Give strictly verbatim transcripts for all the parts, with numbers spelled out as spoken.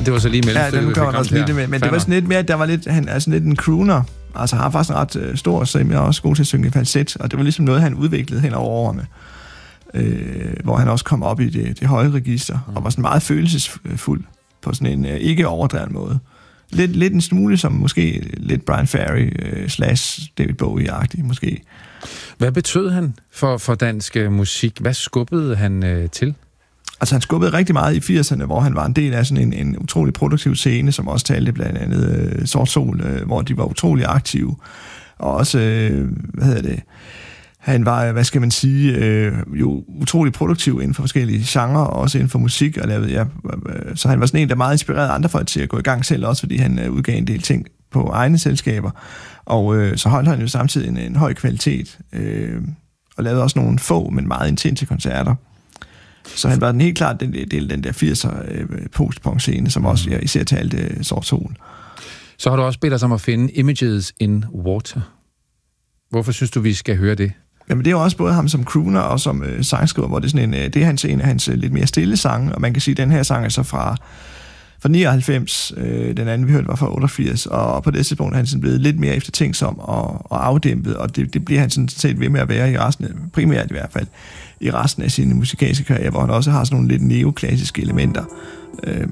det var så lige mellem. Ja, den kom også lige det med. Men det var sådan lidt mere, der var lidt, han er sådan lidt en crooner. Altså, han har faktisk en ret øh, stor, så jeg er også god til at synge i falset, og det var ligesom noget, han udviklede hen over årene. Øh, hvor han også kom op i det, det høje register, mm. og var sådan meget følelsesfuld på sådan en øh, ikke overdreven måde. Lidt, lidt en smule som måske lidt Brian Ferry øh, slash David Bowie-agtig måske. Hvad betød han for, for dansk øh, musik? Hvad skubbede han øh, til? Altså han skubbede rigtig meget i firserne, hvor han var en del af sådan en, en utrolig produktiv scene, som også talte blandt andet øh, Sort Sol, øh, hvor de var utrolig aktive. Og også, øh, hvad hedder det, han var, hvad skal man sige, øh, jo utrolig produktiv inden for forskellige genrer, og også inden for musik, og lavede, ja, øh, så han var sådan en, der meget inspirerede andre folk til at gå i gang selv, også fordi han øh, udgav en del ting på egne selskaber, og øh, så holdt han jo samtidig en, en høj kvalitet, øh, og lavede også nogle få, men meget intense koncerter. Så han var den helt klart den del den der firser øh, post-punk-scene, som også ja, især talte øh, Sort Sol. Så har du også bedt os om at finde Images in Water. Hvorfor synes du, vi skal høre det? Jamen det er jo også både ham som crooner og som øh, sangskriver, hvor det er sådan en, øh, det er hans, en af hans øh, lidt mere stille sange, og man kan sige, at den her sang er så fra, fra nioghalvfems, øh, den anden vi hørte var fra otteogfirs, og på det tidspunkt er han sådan blevet lidt mere eftertænksom og, og afdæmpet, og det, det bliver han sådan set ved med at være i resten af, primært i hvert fald, i resten af sin musikalske karriere, hvor han også har sådan nogle lidt neoklassiske elementer. Øh,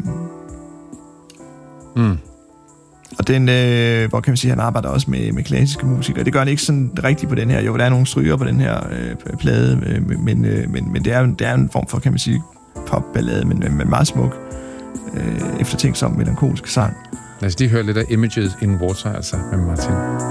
mm. Og den, øh, hvor kan man sige, han arbejder også med, med klassiske musikere. Det gør han ikke sådan rigtigt på den her. Jo, der er nogle stryger på den her øh, plade, øh, men, øh, men, men det, er, det er en form for, kan man sige, popballade, men, men meget smuk, øh, eftertænksom, melankolsk sang. Lad os lige høre lidt af Images in Water, altså med Martin.